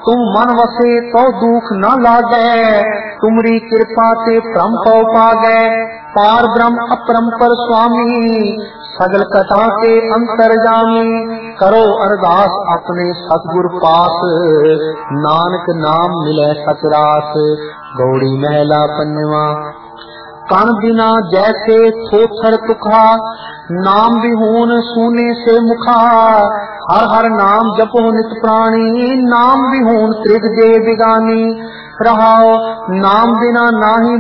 तुम मन वसे तो दुख न लागे, तुमरी कृपा ते भ्रम पौ पागे। पार ब्रह्म अपरंपर स्वामी, सगल कथा के अंतर्जामी। करो अरदास अपने सतगुर पास, नानक नाम मिले सचरास। गौड़ी महला पंजवा। कण बिना जैसे थोथर तुखा, नाम विहून सूने से मुखा। हर हर नाम जपो नित प्राणी, नाम विहून त्रिग दे बिगानी। रहाओ नाम बिना नाही